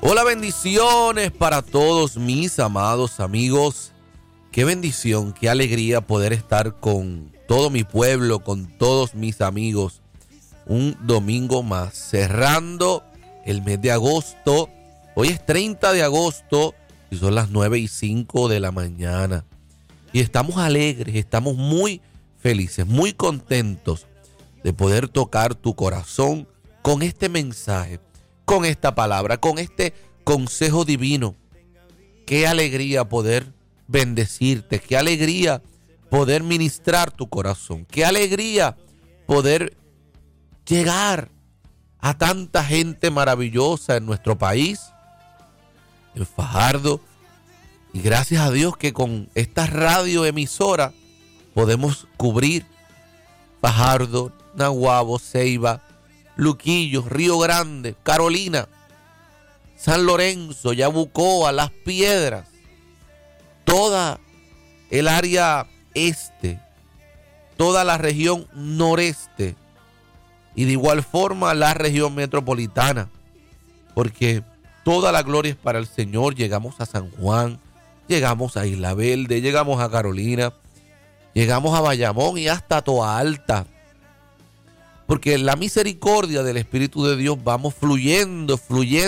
Hola, bendiciones para todos mis amados amigos. Qué bendición, qué alegría poder estar con todo mi pueblo, con todos mis amigos. Un domingo más, cerrando el mes de agosto. Hoy es 30 de agosto y son las 9:05 de la mañana. Y estamos alegres, estamos muy felices, muy contentos de poder tocar tu corazón con este mensaje, con esta palabra, con este consejo divino. Qué alegría poder bendecirte, qué alegría poder ministrar tu corazón, qué alegría poder llegar a tanta gente maravillosa en nuestro país, en Fajardo. Y gracias a Dios que con esta radioemisora podemos cubrir Fajardo, Naguabo, Ceiba, Luquillo, Río Grande, Carolina, San Lorenzo, Yabucoa, Las Piedras, toda el área este, toda la región noreste y de igual forma la región metropolitana, porque toda la gloria es para el Señor. Llegamos a San Juan, llegamos a Isla Verde, llegamos a Carolina, llegamos a Bayamón y hasta Toa Alta. Porque en la misericordia del Espíritu de Dios vamos fluyendo